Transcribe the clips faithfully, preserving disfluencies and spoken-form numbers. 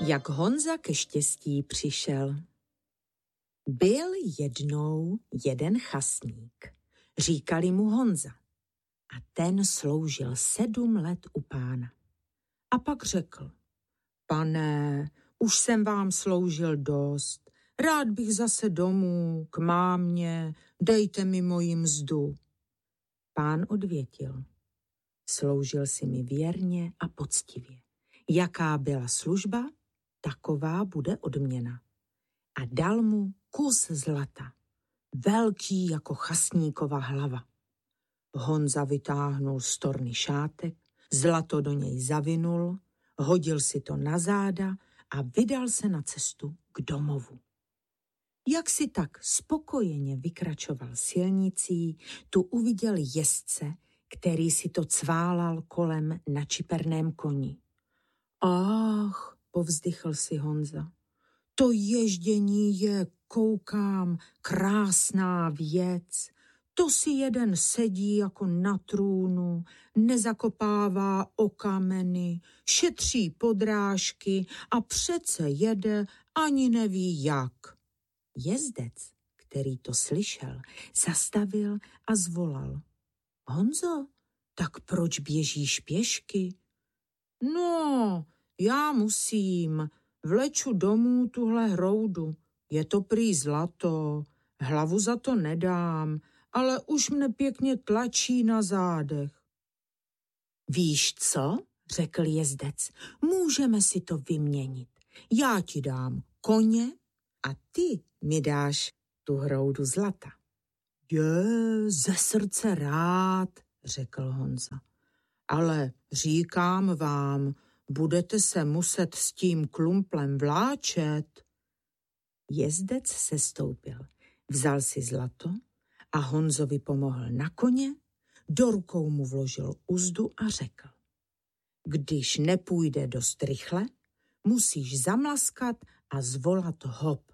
Jak Honza ke štěstí přišel. Byl jednou jeden chasník. Říkali mu Honza. A ten sloužil sedm let u pána. A pak řekl, pane, už jsem vám sloužil dost, rád bych zase domů, k mámě, dejte mi moji mzdu. Pán odvětil, sloužil si mi věrně a poctivě. Jaká byla služba, taková bude odměna. A dal mu kus zlata, velký jako chasníkova hlava. Honza vytáhnul z torny šátek, zlato do něj zavinul, hodil si to na záda a vydal se na cestu k domovu. Jak si tak spokojeně vykračoval silnicí, tu uviděl jezdce, který si to cválal kolem na čiperném koni. Ach, povzdychl si Honza, to ježdění je, koukám, krásná věc. To si jeden sedí jako na trůnu, nezakopává o kameny, šetří podrážky a přece jede, ani neví jak. Jezdec, který to slyšel, zastavil a zvolal. Honzo, tak proč běžíš pěšky? No, já musím, vleču domů tuhle hroudu, je to prý zlato, hlavu za to nedám, ale už mne pěkně tlačí na zádech. Víš co, řekl jezdec, můžeme si to vyměnit. Já ti dám koně a ty mi dáš tu hroudu zlata. Je, ze srdce rád, řekl Honza. Ale říkám vám, budete se muset s tím klumplem vláčet. Jezdec sestoupil, vzal si zlato a Honzovi pomohl na koně, do rukou mu vložil uzdu a řekl. Když nepůjde dost rychle, musíš zamlaskat a zvolat hop.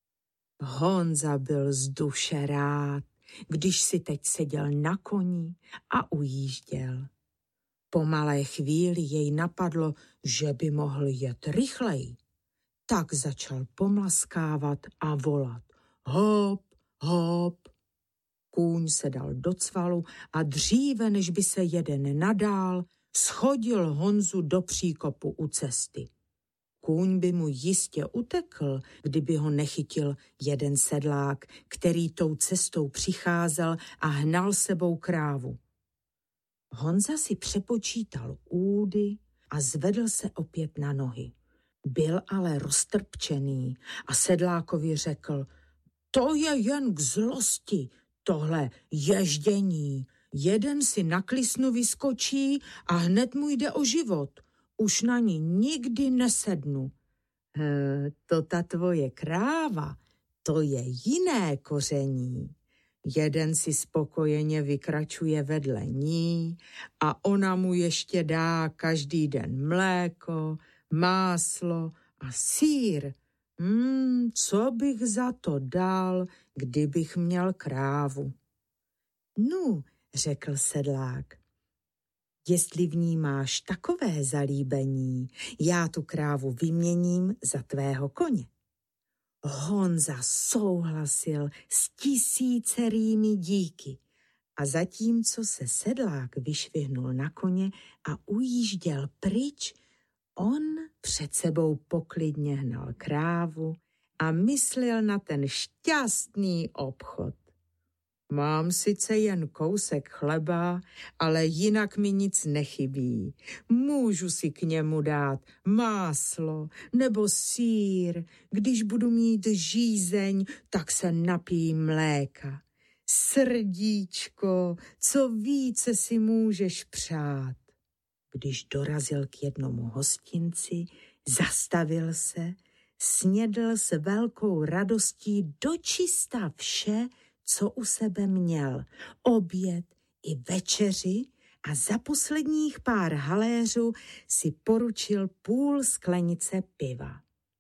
Honza byl z duše rád, když si teď seděl na koni a ujížděl. Po malé chvíli jej napadlo, že by mohl jet rychleji. Tak začal pomlaskávat a volat. Hop, hop. Kůň se dal do cvalu a dříve, než by se jeden nadál, schodil Honzu do příkopu u cesty. Kůň by mu jistě utekl, kdyby ho nechytil jeden sedlák, který tou cestou přicházel a hnal sebou krávu. Honza si přepočítal údy a zvedl se opět na nohy. Byl ale roztrpčený a sedlákovi řekl, to je jen k zlosti, tohle ježdění. Jeden si na klisnu vyskočí a hned mu jde o život. Už na ní nikdy nesednu. Hm, to ta tvoje kráva, to je jiné koření. Jeden si spokojeně vykračuje vedle ní a ona mu ještě dá každý den mléko, máslo a sýr. Hmm, co bych za to dal, kdybych měl krávu? Nu, řekl sedlák, jestli v ní máš takové zalíbení, já tu krávu vyměním za tvého koně. Honza souhlasil s tisícerými díky a zatímco se sedlák vyšvihnul na koně a ujížděl pryč, on před sebou poklidně hnal krávu a myslel na ten šťastný obchod. Mám sice jen kousek chleba, ale jinak mi nic nechybí. Můžu si k němu dát máslo nebo sýr. Když budu mít žízeň, tak se napijím mléka. Srdíčko, co více si můžeš přát. Když dorazil k jednomu hostinci, zastavil se, snědl s velkou radostí dočista vše, co u sebe měl, oběd i večeři a za posledních pár haléřů si poručil půl sklenice piva.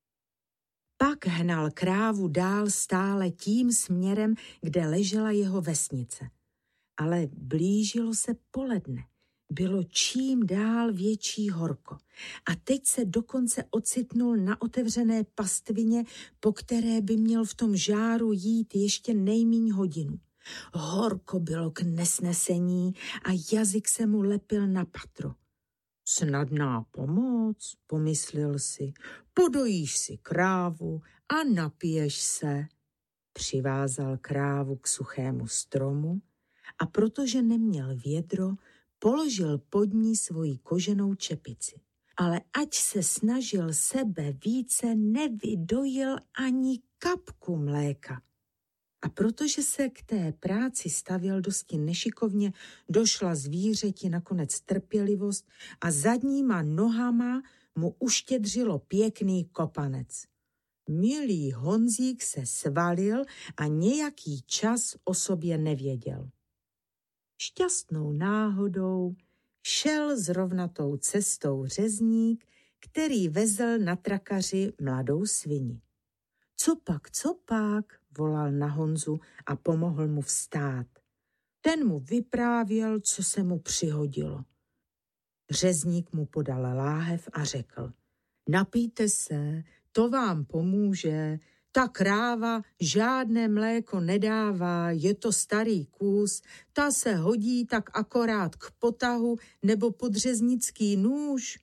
Pak hnal krávu dál stále tím směrem, kde ležela jeho vesnice. Ale blížilo se poledne. bylo čím dál větší horko a teď se dokonce ocitnul na otevřené pastvině, po které by měl v tom žáru jít ještě nejmíň hodinu. Horko bylo k nesnesení a jazyk se mu lepil na patro. Snadná pomoc, pomyslel si, podojíš si krávu a napiješ se. Přivázal krávu k suchému stromu a protože neměl vědro, položil pod ní svoji koženou čepici. Ale ať se snažil sebe více, nevydojil ani kapku mléka. A protože se k té práci stavěl dosti nešikovně, došla zvířeti nakonec trpělivost a zadníma nohama mu uštědřilo pěkný kopanec. Milý Honzík se svalil a nějaký čas o sobě nevěděl. Šťastnou náhodou šel zrovna tou cestou řezník, který vezl na trakaři mladou svini. Co pak, co pak, volal na Honzu a pomohl mu vstát. Ten mu vyprávěl, co se mu přihodilo. Řezník mu podal láhev a řekl, napijte se, to vám pomůže, ta kráva žádné mléko nedává, je to starý kus, ta se hodí tak akorát k potahu nebo pod řeznický nůž.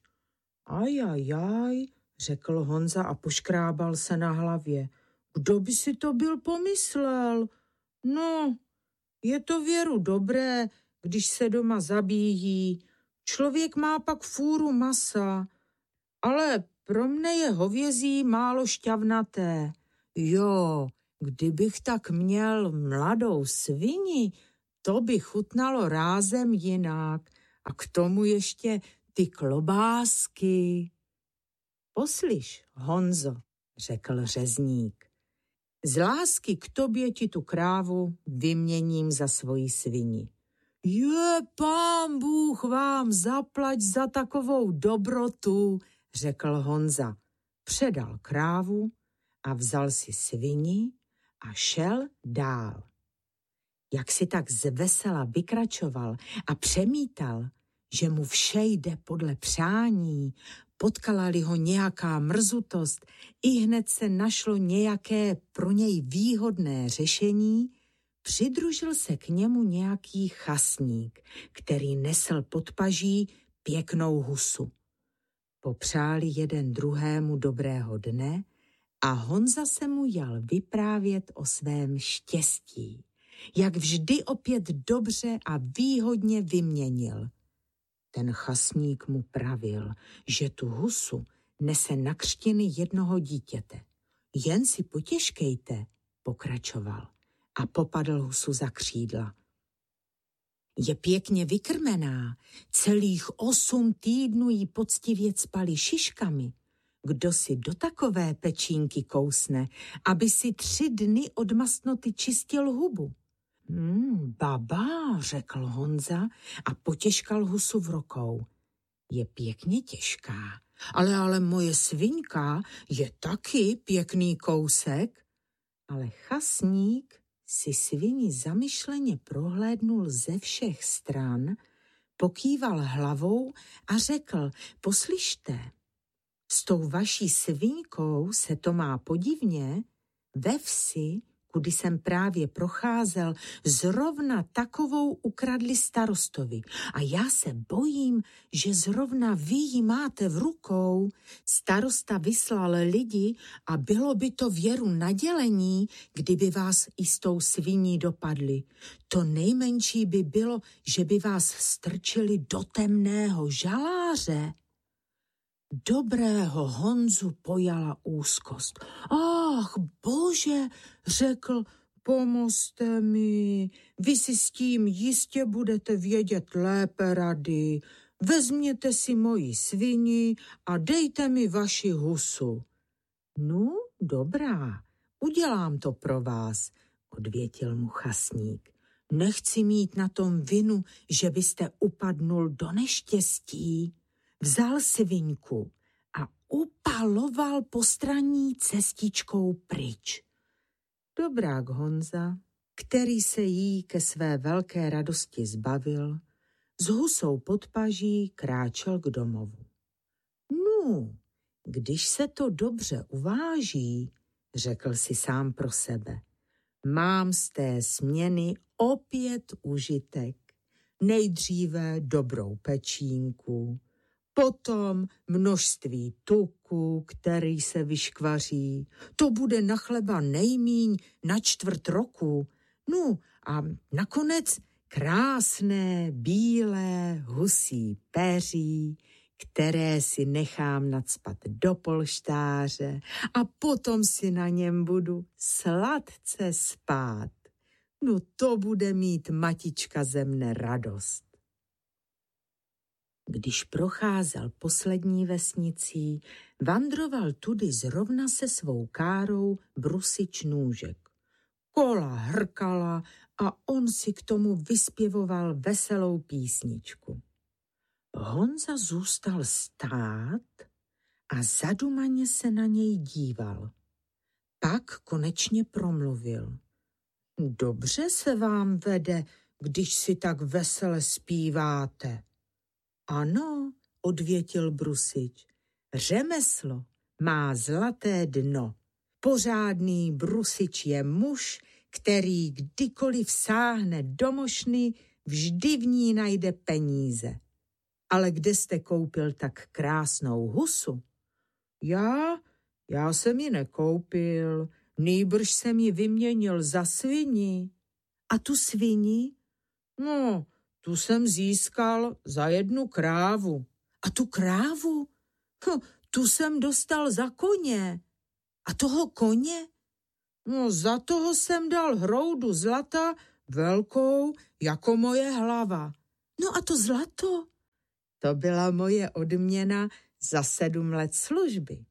Ajajaj, řekl Honza a poškrábal se na hlavě. Kdo by si to byl pomyslel? No, je to věru dobré, když se doma zabíjí. Člověk má pak fůru masa, ale pro mne je hovězí málo šťavnaté. Jo, kdybych tak měl mladou svini, to by chutnalo rázem jinak. A k tomu ještě ty klobásky. Poslyš, Honzo, řekl řezník, z lásky k tobě ti tu krávu vyměním za svoji svini. Je, pán Bůh vám zaplať za takovou dobrotu, řekl Honza. Předal krávu a vzal si svini a šel dál. Jak si tak zvesela vykračoval a přemítal, že mu vše jde podle přání, potkala-li ho nějaká mrzutost, i hned se našlo nějaké pro něj výhodné řešení, přidružil se k němu nějaký chasník, který nesl pod paží pěknou husu. Popřáli jeden druhému dobrého dne a Honza se mu jal vyprávět o svém štěstí, jak vždy opět dobře a výhodně vyměnil. Ten chasník mu pravil, že tu husu nese na křtiny jednoho dítěte. Jen si potěžkejte, pokračoval a popadl husu za křídla. Je pěkně vykrmená, celých osm týdnů jí poctivě cpali šiškami. Kdo si do takové pečínky kousne, aby si tři dny od mastnoty čistil hubu? Hmm, baba, řekl Honza a potěžkal husu v rukou. Je pěkně těžká, ale, ale moje svinka je taky pěkný kousek. Ale chasník si svini zamyšleně prohlédnul ze všech stran, pokýval hlavou a řekl, poslyšte, s tou vaší svinkou se to má podivně, ve vsi, kudy jsem právě procházel, zrovna takovou ukradli starostovi. A já se bojím, že zrovna vy ji máte v rukou. Starosta vyslal lidi a bylo by to věru nadělení, kdyby vás i s tou sviní dopadli. To nejmenší by bylo, že by vás strčili do temného žaláře. Dobrého Honzu pojala úzkost. Ach, bože, řekl, pomozte mi, vy si s tím jistě budete vědět lépe rady. Vezměte si moji svini a dejte mi vaši husu. No, dobrá, udělám to pro vás, odvětil mu chasník. Nechci mít na tom vinu, že byste upadnul do neštěstí. Vzal svinku a upaloval postranní cestičkou pryč. Dobrák Honza, který se jí ke své velké radosti zbavil, s husou pod paží kráčel k domovu. No, když se to dobře uváží, řekl si sám pro sebe, mám z té směny opět užitek. Nejdříve dobrou pečínku, potom množství tuku, který se vyškvaří. To bude na chleba nejmíň na čtvrt roku. No a nakonec krásné, bílé husí peří, které si nechám nacpat do polštáře a potom si na něm budu sladce spát. No to bude mít matička ze mne radost. Když procházel poslední vesnicí, vandroval tudy zrovna se svou károu Brusič Nůžek. Kola hrkala a on si k tomu vyspěvoval veselou písničku. Honza zůstal stát a zadumaně se na něj díval. Pak konečně promluvil. Dobře se vám vede, když si tak vesele zpíváte. Ano, odvětil Brusič, řemeslo má zlaté dno. Pořádný Brusič je muž, který kdykoliv sáhne do mošny, vždy v ní najde peníze. Ale kde jste koupil tak krásnou husu? Já, já jsem ji nekoupil, nýbrž jsem ji vyměnil za svini. A tu svini? No, tu jsem získal za jednu krávu. A tu krávu? Hm, tu jsem dostal za koně. A toho koně? No, za toho jsem dal hroudu zlata, velkou jako moje hlava. No a to zlato? To byla moje odměna za sedm let služby.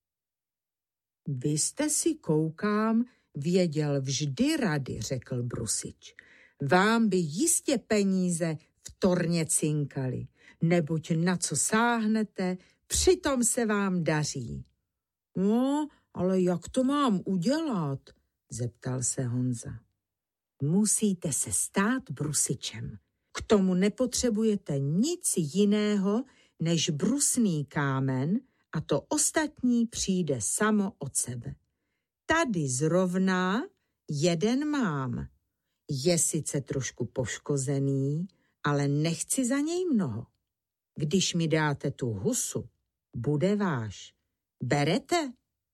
Vy jste si, koukám, věděl vždy rady, řekl Brusič. Vám by jistě peníze v torně cinkaly, neboť na co sáhnete, přitom se vám daří. No, ale jak to mám udělat? Zeptal se Honza. Musíte se stát Brusičem. K tomu nepotřebujete nic jiného než brusný kámen a to ostatní přijde samo od sebe. Tady zrovna jeden mám. Je sice trošku poškozený, ale nechci za něj mnoho. Když mi dáte tu husu, bude váš. Berete?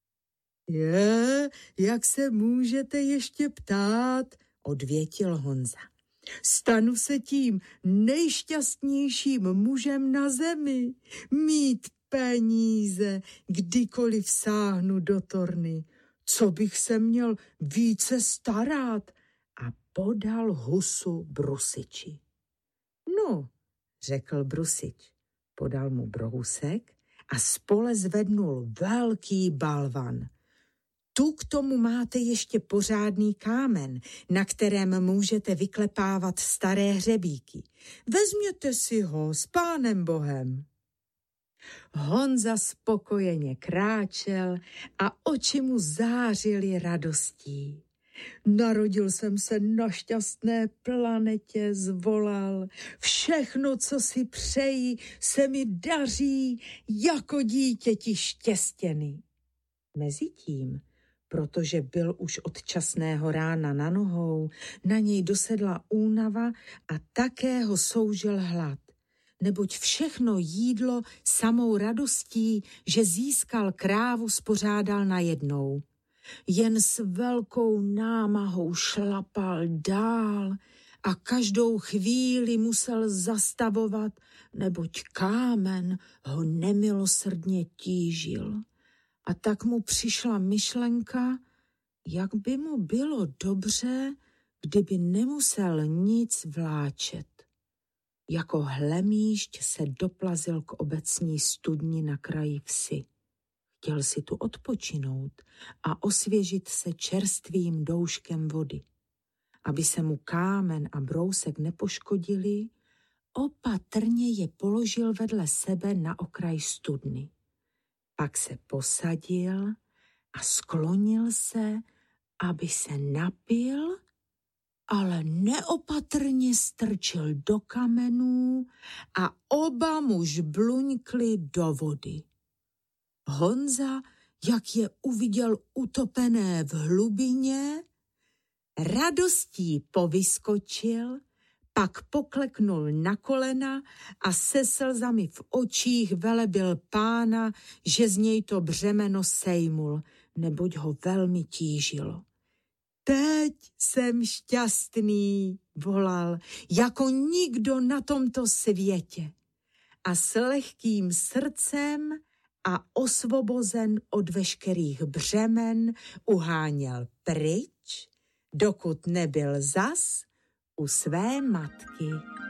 Je, jak se můžete ještě ptát, odvětil Honza. Stanu se tím nejšťastnějším mužem na zemi. Mít peníze, kdykoliv sáhnu do torny. Co bych se měl více starat? A podal husu Brusiči. No, řekl Brusič, podal mu brousek a spole zvednul velký balvan. Tu k tomu máte ještě pořádný kámen, na kterém můžete vyklepávat staré hřebíky. Vezměte si ho s pánem Bohem. Honza spokojeně kráčel a oči mu zářily radostí. Narodil jsem se na šťastné planetě, zvolal. Všechno, co si přeji, se mi daří jako dítěti štěstěny. Mezitím, protože byl už od časného rána na nohou, na něj dosedla únava a také ho soužil hlad, neboť všechno jídlo samou radostí, že získal krávu, spořádal najednou. Jen s velkou námahou šlapal dál a každou chvíli musel zastavovat, neboť kámen ho nemilosrdně tížil. A tak mu přišla myšlenka, jak by mu bylo dobře, kdyby nemusel nic vláčet. Jako hlemýšť se doplazil k obecní studni na kraji vsi. Chtěl si tu odpočinout a osvěžit se čerstvým douškem vody. Aby se mu kámen a brousek nepoškodili, opatrně je položil vedle sebe na okraj studny. Pak se posadil a sklonil se, aby se napil ale neopatrně strčil do kamenů a oba mu žbluňkli do vody. Honza, jak je uviděl utopené v hlubině, radostí povyskočil, pak pokleknul na kolena a se slzami v očích velebil Pána, že z něj to břemeno sejmul, neboť ho velmi tížilo. Teď jsem šťastný, volal, jako nikdo na tomto světě. A s lehkým srdcem a osvobozen od veškerých břemen uháněl pryč, dokud nebyl zas u své matky.